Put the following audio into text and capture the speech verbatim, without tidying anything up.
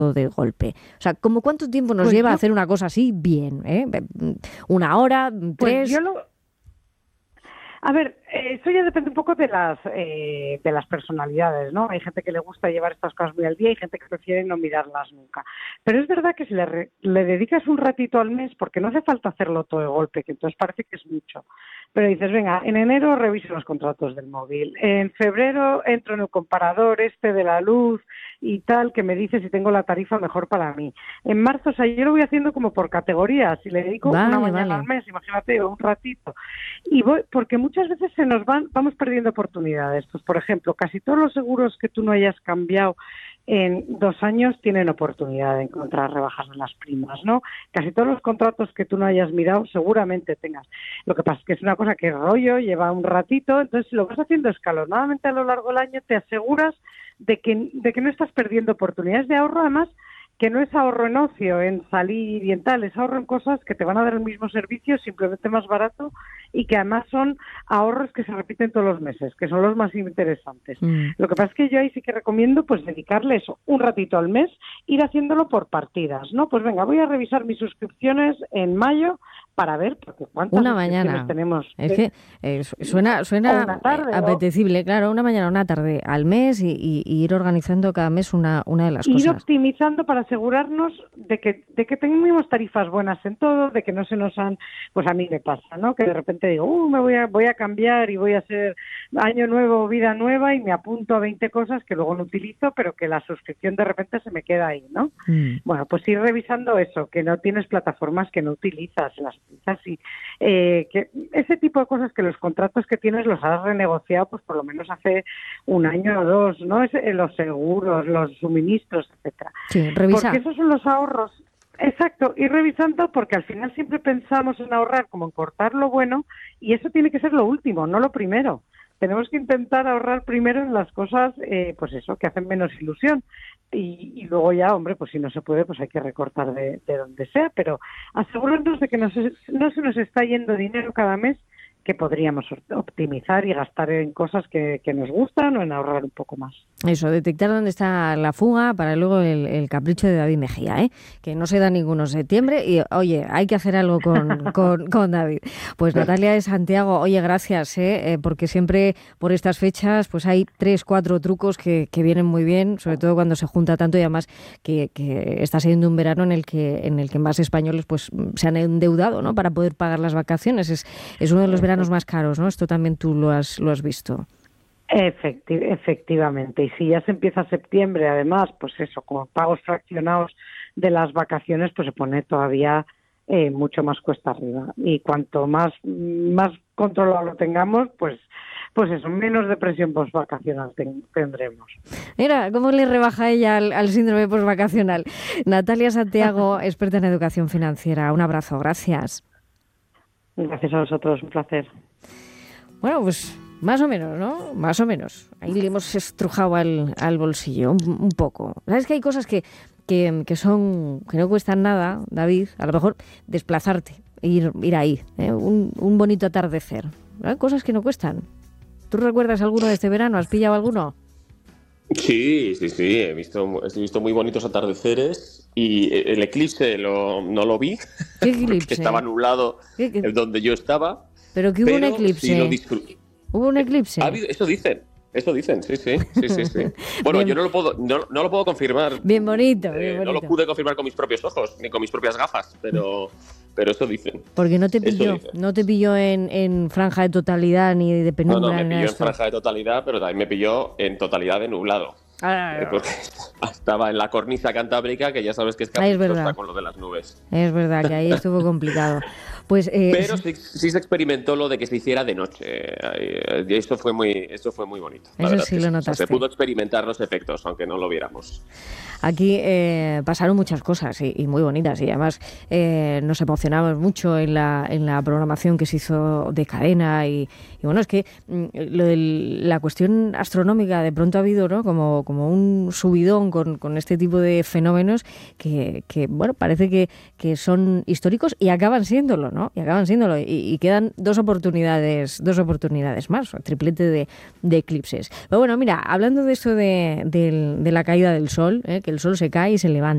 de golpe. O sea, ¿cómo cuánto tiempo nos Pues lleva yo, a hacer una cosa así bien? ¿eh? ¿Una hora? pues yo ¿Tres? lo, A ver, eh, eso ya depende un poco de las eh, de las personalidades, ¿no? Hay gente que le gusta llevar estas cosas muy al día y gente que prefiere no mirarlas nunca. Pero es verdad que si le, re- le dedicas un ratito al mes, porque no hace falta hacerlo todo de golpe, que entonces parece que es mucho. Pero dices, venga, en enero reviso los contratos del móvil, en febrero entro en el comparador este de la luz y tal, que me dice si tengo la tarifa mejor para mí. En marzo, o sea, yo lo voy haciendo como por categorías, si le dedico una Vale, mañana al vale. mes, imagínate, o un ratito. Y voy, porque muchas veces se nos van, vamos perdiendo oportunidades. Pues, por ejemplo, casi todos los seguros que tú no hayas cambiado en dos años tienen oportunidad de encontrar rebajas en las primas, ¿no? Casi todos los contratos que tú no hayas mirado seguramente tengas. Lo que pasa es que es una cosa que rollo, lleva un ratito, entonces si lo vas haciendo escalonadamente a lo largo del año, te aseguras de que, de que no estás perdiendo oportunidades de ahorro, además que no es ahorro en ocio, en salir y en tal, es ahorro en cosas que te van a dar el mismo servicio, simplemente más barato, y que además son ahorros que se repiten todos los meses, que son los más interesantes. Mm. Lo que pasa es que yo ahí sí que recomiendo pues dedicarle eso, un ratito al mes, ir haciéndolo por partidas, ¿no? Pues venga, voy a revisar mis suscripciones en mayo para ver, porque cuántas Una suscripciones mañana. tenemos, Es de, que eh, su- suena, o suena una eh, tarde, o apetecible, claro, una mañana, una tarde al mes y, y- y ir organizando cada mes una, una de las ir cosas. optimizando para asegurarnos de que de que tenemos tarifas buenas en todo, de que no se nos han, pues a mí me pasa, ¿no? Que de repente digo, uh, me voy a voy a cambiar y voy a hacer año nuevo, vida nueva y me apunto a veinte cosas que luego no utilizo, pero que la suscripción de repente se me queda ahí, ¿no? Mm. Bueno, pues ir revisando eso, que no tienes plataformas que no utilizas, las utilizas y eh, que ese tipo de cosas que los contratos que tienes los has renegociado, pues por lo menos hace un año o dos, ¿no? Es, eh, los seguros, los suministros, etcétera. Sí, Porque revisa. esos son los ahorros. Exacto, ir revisando porque al final siempre pensamos en ahorrar como en cortar lo bueno y eso tiene que ser lo último, no lo primero. Tenemos que intentar ahorrar primero en las cosas, eh, pues eso, que hacen menos ilusión. Y, y luego ya, hombre, pues si no se puede, pues hay que recortar de, de donde sea, pero asegurarnos de que no se, no se nos está yendo dinero cada mes que podríamos optimizar y gastar en cosas que, que nos gustan o en ahorrar un poco más. Eso, detectar dónde está la fuga para luego el, el capricho de David Mejía, ¿eh? Que no se da ninguno en septiembre y, oye, hay que hacer algo con, con, con David. Pues Natalia de Santiago, oye, gracias, ¿eh? Eh, porque siempre por estas fechas pues hay tres, cuatro trucos que, que vienen muy bien, sobre todo cuando se junta tanto y además que, que está siendo un verano en el que en el que más españoles pues se han endeudado, ¿no? Para poder pagar las vacaciones. Es, es uno de los veranos más caros, ¿no? Esto también tú lo has, lo has visto. Efecti- efectivamente, y si ya se empieza septiembre, además, pues eso, con pagos fraccionados de las vacaciones, pues se pone todavía eh, mucho más cuesta arriba. Y cuanto más más controlado lo tengamos, pues pues eso, menos depresión postvacacional ten- tendremos. Mira, ¿cómo le rebaja ella al, al síndrome postvacacional? Natalia Santiago, experta en educación financiera. Un abrazo, gracias. Gracias a vosotros, un placer. Bueno, pues más o menos, ¿no? Más o menos. Ahí le hemos estrujado al, al bolsillo, un, un poco. ¿Sabes que hay cosas que, que, que son que no cuestan nada, David? A lo mejor desplazarte, ir, ir ahí, ¿eh? un, un bonito atardecer. Hay cosas que no cuestan. ¿Tú recuerdas alguno de este verano? ¿Has pillado alguno? Sí, sí, sí, he visto, he visto muy bonitos atardeceres y el eclipse lo, no lo vi ¿Qué porque estaba eclipse? nublado ¿Qué, qué? donde yo estaba, ¿Pero que hubo un pero sí lo eclipse? disfruté. ¿Hubo un eclipse? Eso dicen, eso dicen, sí, sí, sí, sí, sí. Bueno, yo Bien, no lo puedo, no, no lo puedo confirmar, bien bonito, bien eh, no lo bonito. pude confirmar con mis propios ojos ni con mis propias gafas, pero, pero eso dicen, Porque no te eso pilló, dicen. no te pilló en, en franja de totalidad ni de No, no, penumbra me ni nada de pilló en esto. franja de totalidad, pero también me pilló en totalidad de nublado. Eh, porque estaba en la cornisa cantábrica, que ya sabes que es Ah, es caprichosa verdad, con lo de las nubes. es verdad que ahí estuvo complicado. Pues eh, Pero sí, sí se experimentó lo de que se hiciera de noche. Eh, Y eso fue muy, eso fue muy bonito. La eso verdad sí que lo sí. O sea, se notaste. pudo experimentar los efectos, aunque no lo viéramos. Aquí eh, pasaron muchas cosas y, y muy bonitas y además eh, nos emocionamos mucho en la, en la programación que se hizo de cadena y, y bueno, es que mm, lo de la cuestión astronómica de pronto ha habido, ¿no? como, como un subidón con, con este tipo de fenómenos que, que bueno, parece que, que son históricos y acaban siéndolo, ¿no? Y acaban siéndolo y, y quedan dos oportunidades, dos oportunidades más, triplete de, de eclipses. Pero bueno, mira, hablando de esto de, de, de la caída del sol, ¿eh? Que el sol se cae y se levanta.